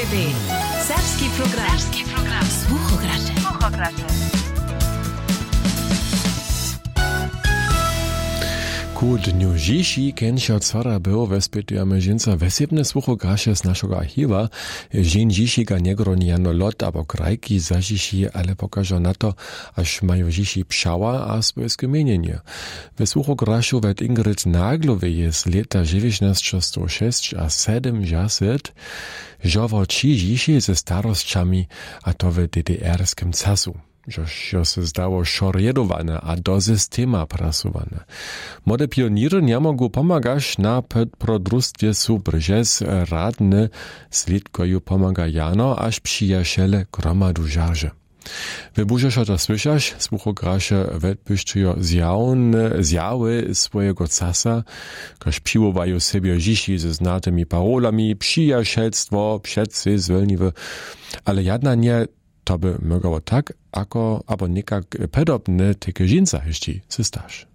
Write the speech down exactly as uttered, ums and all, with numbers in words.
B. Serbski program. Serbski program. Słuchogracze. Słuchogracze. Ku dniu dziś, kęcia cora było wespytujemy żynca wesebne słuchogracze z naszego archiwa. Żyn dzisiga niegroni jano lot abo krajki zažiši, ale pokażą na to, aż mają dziś pszała a swoje skamienienie. We słuchogracu wet Ingrid Naglowej jest lata dziewiętnaście sześć a siedem jaset, żowo ci dziś ze starosćami, a to w D D R-skim casu. Że się zdało szorjedowane a do systema prasowane. Młode pioniry nie mogą pomagać na podprodrustwie su brzeż radny slidkoju pomaga jano, aż przyjaciele gromadu żarze. Wy burzeszo to słyszasz, słuchogracze wypuszczają zjawne zjawy swojego casa, każ piłowają sobie dziś ze znatymi parolami, przyjacielstwo, przedsy zwolniwe, ale jedna nie to by mogło tak, ako, abo nekak podobne teke žinca ještě, se staš.